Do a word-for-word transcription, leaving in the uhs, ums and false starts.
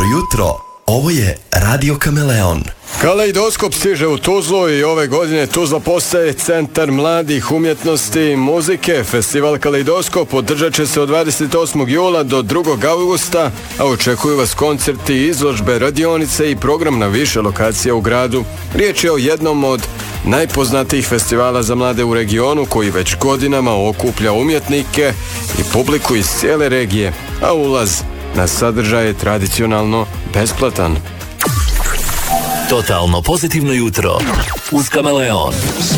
jutro, ovo je Radio Kameleon. Kaleidoskop stiže u Tuzlu i ove godine Tuzla postaje centar mladih umjetnosti i muzike. Festival Kaleidoskop održat će se od dvadeset osmog jula do drugog augusta, a očekuju vas koncerti, izložbe, radionice i program na više lokacija u gradu. Riječ je o jednom od najpoznatijih festivala za mlade u regionu koji već godinama okuplja umjetnike i publiku iz cijele regije, a ulaz na sadržaj je tradicionalno besplatan. Totalno pozitivno jutro uz Kameleon.